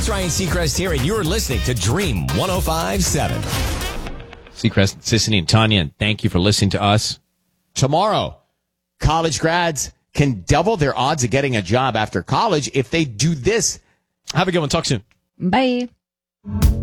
it's Ryan Seacrest here, and you're listening to Dream 105.7. Seacrest, Sissany, and Tanya, and thank you for listening to us. Tomorrow, college grads can double their odds of getting a job after college if they do this. Have a good one. Talk soon. Bye.